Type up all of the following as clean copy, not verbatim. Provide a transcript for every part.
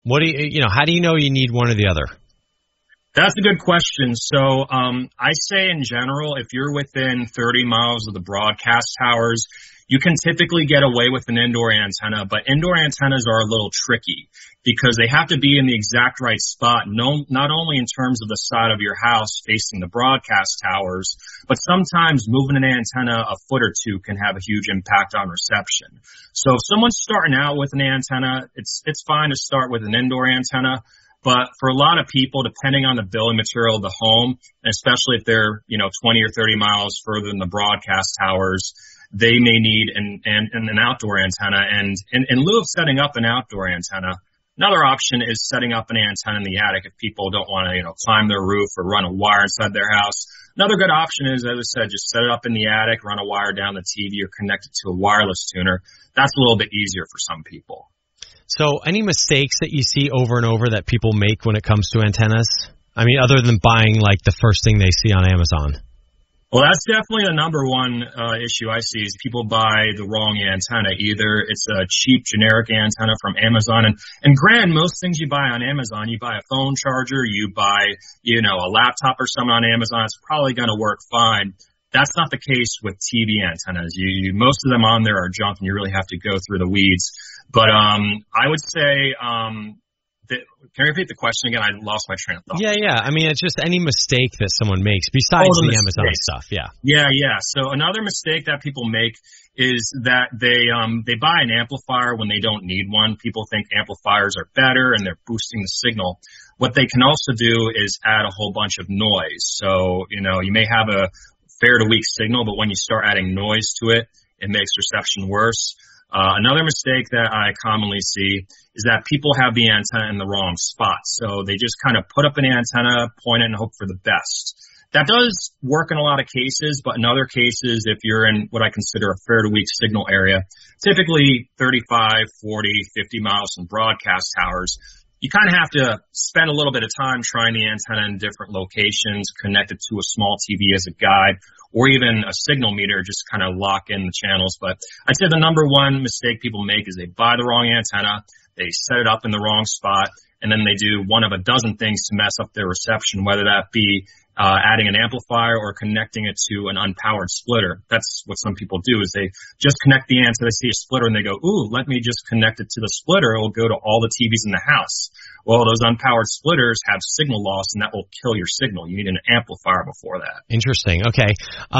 What do how do you know you need one or the other? That's a good question. So I say in general, if you're within 30 miles of the broadcast towers, you can typically get away with an indoor antenna, but indoor antennas are a little tricky because they have to be in the exact right spot, not only in terms of the side of your house facing the broadcast towers, but sometimes moving an antenna a foot or two can have a huge impact on reception. So if someone's starting out with an antenna, it's fine to start with an indoor antenna. But for a lot of people, depending on the building material of the home, and especially if they're, 20 or 30 miles further than the broadcast towers, they may need an outdoor antenna. And in lieu of setting up an outdoor antenna, another option is setting up an antenna in the attic if people don't want to, climb their roof or run a wire inside their house. Another good option is, as I said, just set it up in the attic, run a wire down the TV, or connect it to a wireless tuner. That's a little bit easier for some people. So any mistakes that you see over and over that people make when it comes to antennas? I mean, other than buying like the first thing they see on Amazon. Well, that's definitely the number one issue I see is people buy the wrong antenna. Either it's a cheap generic antenna from Amazon, and granted, most things you buy on Amazon, you buy a phone charger, you buy, a laptop or something on Amazon, it's probably going to work fine. That's not the case with TV antennas. Most of them on there are junk, and you really have to go through the weeds. But I would say, can you repeat the question again? I lost my train of thought. Yeah. I mean, it's just any mistake that someone makes besides the Amazon stuff. Yeah. So another mistake that people make is that they buy an amplifier when they don't need one. People think amplifiers are better and they're boosting the signal. What they can also do is add a whole bunch of noise. So, you may have a fair to weak signal, but when you start adding noise to it, it makes reception worse. Another mistake that I commonly see is that people have the antenna in the wrong spot. So they just kind of put up an antenna, point it, and hope for the best. That does work in a lot of cases, but in other cases, if you're in what I consider a fair to weak signal area, typically 35, 40, 50 miles from broadcast towers, you kind of have to spend a little bit of time trying the antenna in different locations, connect it to a small TV as a guide, or even a signal meter, just kind of lock in the channels. But I'd say the number one mistake people make is they buy the wrong antenna, they set it up in the wrong spot, and then they do one of a dozen things to mess up their reception, whether that be adding an amplifier or connecting it to an unpowered splitter. That's what some people do, is they just connect the antenna, they see a splitter, and they go, ooh, let me just connect it to the splitter. It will go to all the TVs in the house. Well, those unpowered splitters have signal loss, and that will kill your signal. You need an amplifier before that. Interesting. Okay.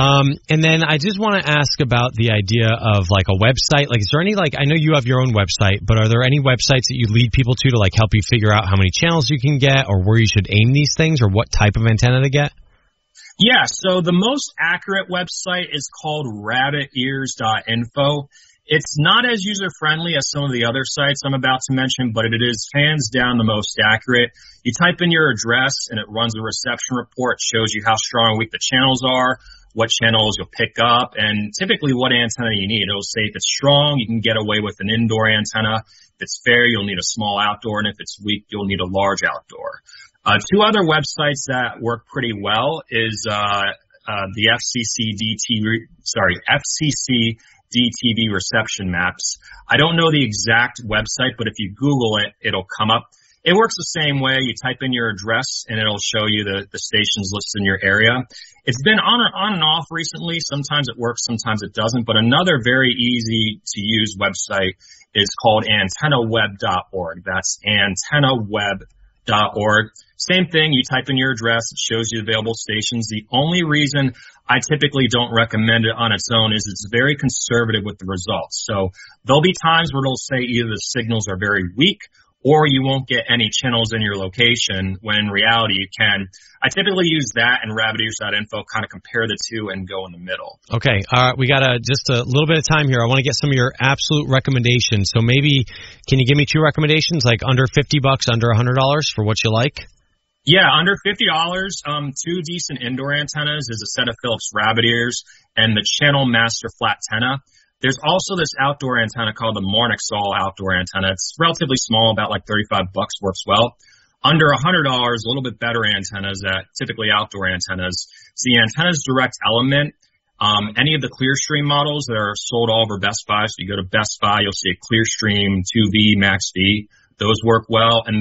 And then I just want to ask about the idea of like a website. Like, is there any, I know you have your own website, but are there any websites that you lead people to help you figure out how many channels you can get or where you should aim these things or what type of antenna to get? Yeah, so the most accurate website is called rabbitears.info. It's not as user-friendly as some of the other sites I'm about to mention, but it is hands down the most accurate. You type in your address, and it runs a reception report, shows you how strong or weak the channels are, what channels you'll pick up, and typically what antenna you need. It'll say if it's strong, you can get away with an indoor antenna. If it's fair, you'll need a small outdoor, and if it's weak, you'll need a large outdoor. Two other websites that work pretty well is the FCC DTV reception maps. I don't know the exact website, but if you Google it, it'll come up. It works the same way. You type in your address, and it'll show you the stations listed in your area. It's been on and off recently. Sometimes it works, sometimes it doesn't. But another very easy-to-use website is called antennaweb.org. That's antennaweb.org. Same thing, you type in your address, it shows you available stations. The only reason I typically don't recommend it on its own is it's very conservative with the results. So there'll be times where it'll say either the signals are very weak or you won't get any channels in your location, when in reality you can. I typically use that and rabbitears.info, kind of compare the two and go in the middle. Okay, we got just a little bit of time here. I want to get some of your absolute recommendations. So maybe, can you give me two recommendations, like under $50, under $100 for what you like? Yeah, under $50, two decent indoor antennas is a set of Philips Rabbit Ears and the Channel Master Flat Antenna. There's also this outdoor antenna called the Mornixol outdoor antenna. It's relatively small, about like $35, works well. Under $100, a little bit better antennas, typically outdoor antennas. It's the Antennas Direct Element. Any of the Clearstream models that are sold all over Best Buy. So you go to Best Buy, you'll see a Clearstream 2V Max V. Those work well. And